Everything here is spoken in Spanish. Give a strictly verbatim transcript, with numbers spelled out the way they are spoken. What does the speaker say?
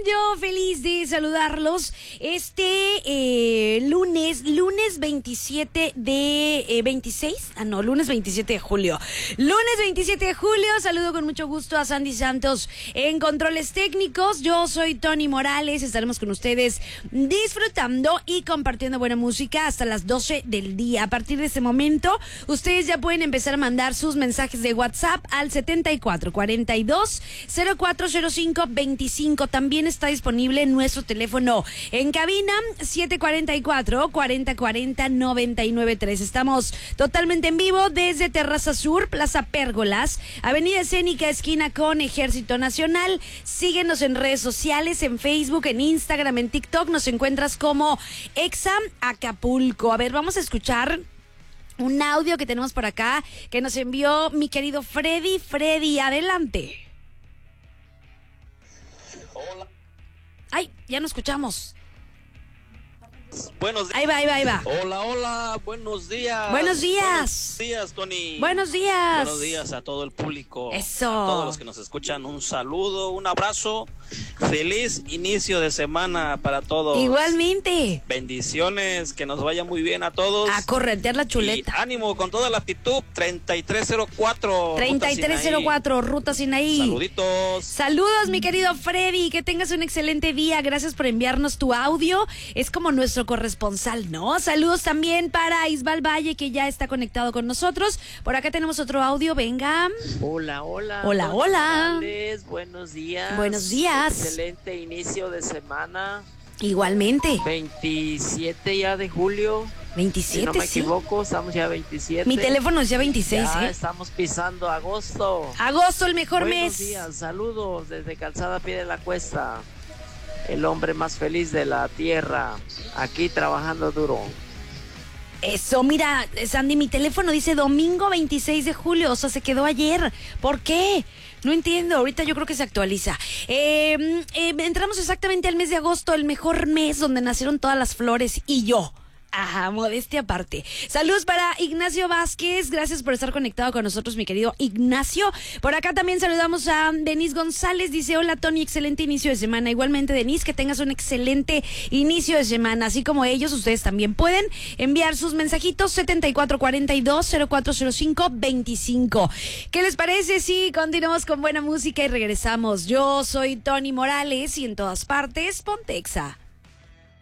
Yo feliz de saludarlos este eh, lunes, lunes veintisiete de eh, veintiséis, ah no, lunes veintisiete de julio. Lunes veintisiete de julio, saludo con mucho gusto a Sandy Santos en controles técnicos. Yo soy Tony Morales, estaremos con ustedes disfrutando y compartiendo buena música hasta las doce del día. A partir de este momento, ustedes ya pueden empezar a mandar sus mensajes de WhatsApp al setenta y cuatro cuarenta y dos cero cuatro cero cinco veinticinco. También está disponible nuestro teléfono en cabina siete cuarenta y cuatro cuarenta cuarenta noventa y nueve tres. Estamos totalmente en vivo desde Terraza Sur, Plaza Pérgolas, Avenida Escénica, esquina con Ejército Nacional. Síguenos en redes sociales, en Facebook, en Instagram, en TikTok. Nos encuentras como Exa Acapulco. A ver, vamos a escuchar un audio que tenemos por acá que nos envió mi querido Freddy. Freddy, adelante. Hola. Ay, ya no escuchamos. Buenos días. Ahí va, ahí va, ahí va. Hola, hola, buenos días. Buenos días. Buenos días, Tony. Buenos días. Buenos días a todo el público. Eso. A todos los que nos escuchan, un saludo, un abrazo. Feliz inicio de semana para todos. Igualmente. Bendiciones, que nos vaya muy bien a todos. A corretear la chuleta. Y ánimo con toda la actitud. treinta y tres cero cuatro. treinta y tres cero cuatro, Ruta Sinaí. Saluditos. Saludos, mi querido Freddy. Que tengas un excelente día. Gracias por enviarnos tu audio. Es como nuestro corresponsal, ¿no? Saludos también para Isbal Valle, que ya está conectado con nosotros. Por acá tenemos otro audio. Venga. Hola, hola. Hola, hola. Morales, buenos días. Buenos días. Excelente inicio de semana. Igualmente. veintisiete ya de julio. veintisiete, Si no me sí. equivoco, estamos ya veintisiete. Mi teléfono decía veintiséis, ya ¿eh? estamos pisando agosto. Agosto, el mejor Buenos mes. días, saludos desde Calzada Pie de la Cuesta. El hombre más feliz de la tierra, aquí trabajando duro. Eso, mira, Sandy, mi teléfono dice domingo veintiséis de julio, o sea, se quedó ayer. ¿Por qué? No entiendo, ahorita yo creo que se actualiza. Eh, eh, entramos exactamente al mes de agosto, el mejor mes donde nacieron todas las flores y yo. Ajá, modestia aparte. Saludos para Ignacio Vázquez, gracias por estar conectado con nosotros, mi querido Ignacio. Por acá también saludamos a Denise González, dice: hola Tony, excelente inicio de semana. Igualmente, Denise, que tengas un excelente inicio de semana. Así como ellos, ustedes también pueden enviar sus mensajitos setenta y cuatro cuarenta y dos cero cuatro cero cinco veinticinco. ¿Qué les parece si continuamos con buena música y regresamos? Yo soy Tony Morales y en todas partes, ponte Exa.